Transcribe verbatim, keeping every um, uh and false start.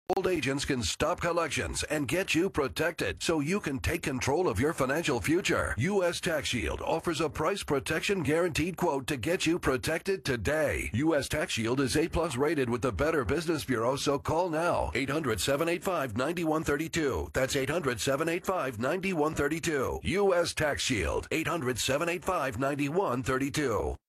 Old agents can stop collections and get you protected so you can take control of your financial future. U S Tax Shield offers a price protection guaranteed quote to get you protected today. U S Tax Shield is A plus rated with the Better Business Bureau, so call now. eight hundred, seven eight five, nine one three two. That's eight hundred, seven eight five, nine one three two. U S Tax Shield. eight hundred, seven eight five, nine one three two.